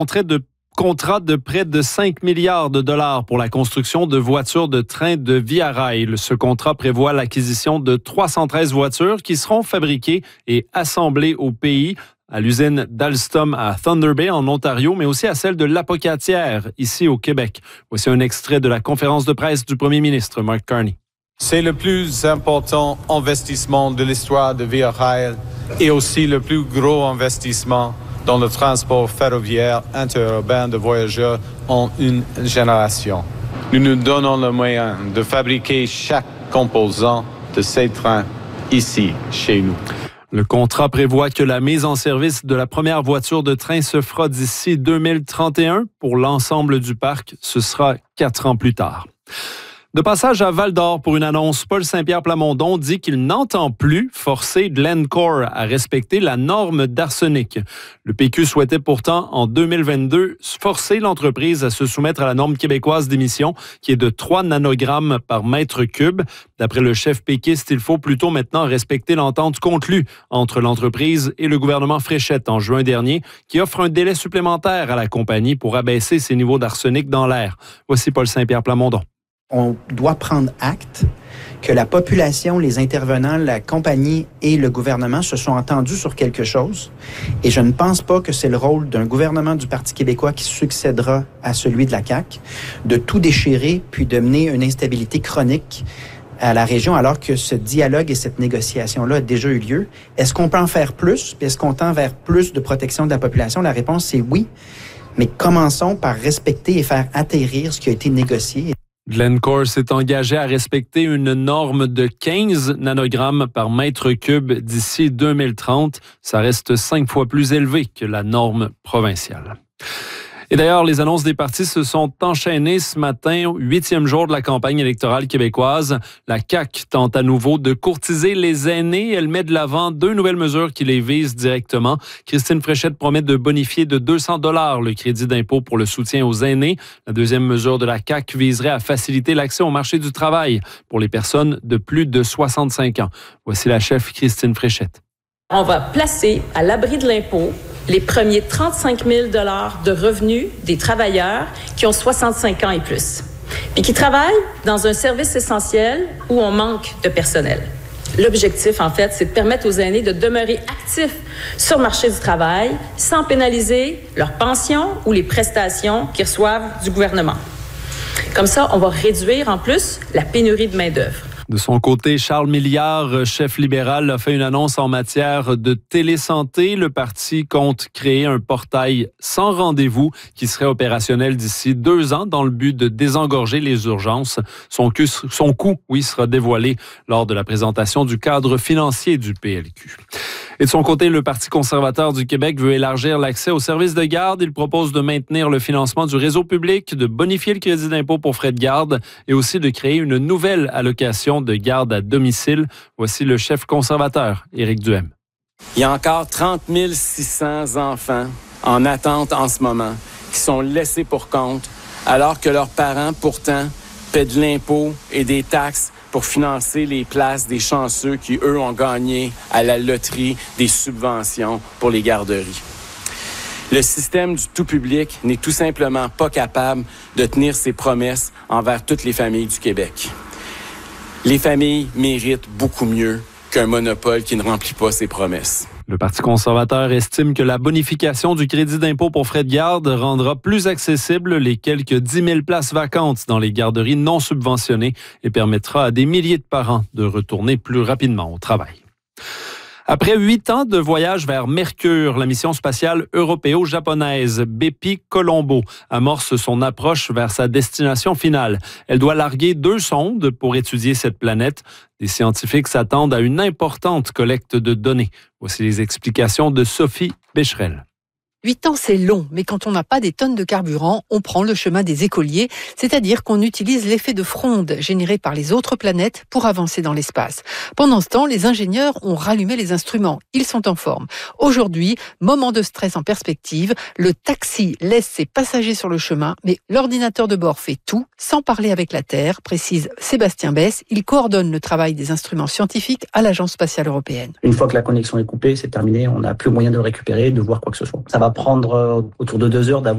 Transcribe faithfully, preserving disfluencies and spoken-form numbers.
Contrat de Contrat de près de cinq milliards de dollars pour la construction de voitures de train de Via Rail. Ce contrat prévoit l'acquisition de trois cent treize voitures qui seront fabriquées et assemblées au pays, à l'usine d'Alstom à Thunder Bay en Ontario, mais aussi à celle de Lapocatière, ici au Québec. Voici un extrait de la conférence de presse du premier ministre Mark Carney. C'est le plus important investissement de l'histoire de Via Rail et aussi le plus gros investissement dans le transport ferroviaire interurbain de voyageurs en une génération. Nous nous donnons le moyen de fabriquer chaque composant de ces trains ici, chez nous. Le contrat prévoit que la mise en service de la première voiture de train se fera d'ici deux mille trente et un. Pour l'ensemble du parc, ce sera quatre ans plus tard. De passage à Val-d'Or pour une annonce, Paul Saint-Pierre Plamondon dit qu'il n'entend plus forcer Glencore à respecter la norme d'arsenic. Le P Q souhaitait pourtant, en deux mille vingt-deux, forcer l'entreprise à se soumettre à la norme québécoise d'émission, qui est de trois nanogrammes par mètre cube. D'après le chef péquiste, il faut plutôt maintenant respecter l'entente conclue entre l'entreprise et le gouvernement Fréchette en juin dernier, qui offre un délai supplémentaire à la compagnie pour abaisser ses niveaux d'arsenic dans l'air. Voici Paul Saint-Pierre Plamondon. On doit prendre acte que la population, les intervenants, la compagnie et le gouvernement se sont entendus sur quelque chose. Et je ne pense pas que c'est le rôle d'un gouvernement du Parti québécois qui succédera à celui de la C A Q de tout déchirer puis de mener une instabilité chronique à la région alors que ce dialogue et cette négociation-là a déjà eu lieu. Est-ce qu'on peut en faire plus? Puis est-ce qu'on tend vers plus de protection de la population? La réponse, c'est oui. Mais commençons par respecter et faire atterrir ce qui a été négocié. Glencore s'est engagé à respecter une norme de quinze nanogrammes par mètre cube d'ici deux mille trente. Ça reste cinq fois plus élevé que la norme provinciale. Et d'ailleurs, les annonces des partis se sont enchaînées ce matin, huitième jour de la campagne électorale québécoise. La C A Q tente à nouveau de courtiser les aînés. Elle met de l'avant deux nouvelles mesures qui les visent directement. Christine Fréchette promet de bonifier de deux cents dollars le crédit d'impôt pour le soutien aux aînés. La deuxième mesure de la C A Q viserait à faciliter l'accès au marché du travail pour les personnes de plus de soixante-cinq ans. Voici la chef Christine Fréchette. On va placer à l'abri de l'impôt les premiers trente-cinq mille dollars de revenus des travailleurs qui ont soixante-cinq ans et plus, puis qui travaillent dans un service essentiel où on manque de personnel. L'objectif, en fait, c'est de permettre aux aînés de demeurer actifs sur le marché du travail sans pénaliser leur pension ou les prestations qu'ils reçoivent du gouvernement. Comme ça, on va réduire en plus la pénurie de main-d'œuvre. De son côté, Charles Milliard, chef libéral, a fait une annonce en matière de télésanté. Le parti compte créer un portail sans rendez-vous qui serait opérationnel d'ici deux ans dans le but de désengorger les urgences. Son, son coût, oui, sera dévoilé lors de la présentation du cadre financier du P L Q. Et de son côté, le Parti conservateur du Québec veut élargir l'accès aux services de garde. Il propose de maintenir le financement du réseau public, de bonifier le crédit d'impôt pour frais de garde et aussi de créer une nouvelle allocation de garde à domicile. Voici le chef conservateur, Éric Duhem. Il y a encore trente mille six cents enfants en attente en ce moment qui sont laissés pour compte alors que leurs parents, pourtant, paient de l'impôt et des taxes pour financer les places des chanceux qui, eux, ont gagné à la loterie des subventions pour les garderies. Le système du tout public n'est tout simplement pas capable de tenir ses promesses envers toutes les familles du Québec. Les familles méritent beaucoup mieux qu'un monopole qui ne remplit pas ses promesses. Le Parti conservateur estime que la bonification du crédit d'impôt pour frais de garde rendra plus accessibles les quelques dix mille places vacantes dans les garderies non subventionnées et permettra à des milliers de parents de retourner plus rapidement au travail. Après huit ans de voyage vers Mercure, la mission spatiale européo-japonaise Bepi Colombo amorce son approche vers sa destination finale. Elle doit larguer deux sondes pour étudier cette planète. Les scientifiques s'attendent à une importante collecte de données. Voici les explications de Sophie Becherel. Huit ans, c'est long, mais quand on n'a pas des tonnes de carburant, on prend le chemin des écoliers, c'est-à-dire qu'on utilise l'effet de fronde généré par les autres planètes pour avancer dans l'espace. Pendant ce temps, les ingénieurs ont rallumé les instruments. Ils sont en forme. Aujourd'hui, moment de stress en perspective, le taxi laisse ses passagers sur le chemin, mais l'ordinateur de bord fait tout, sans parler avec la Terre, précise Sébastien Besse. Il coordonne le travail des instruments scientifiques à l'Agence spatiale européenne. Une fois que la connexion est coupée, c'est terminé, on n'a plus moyen de le récupérer, de voir quoi que ce soit. Ça va prendre autour de deux heures d'avoir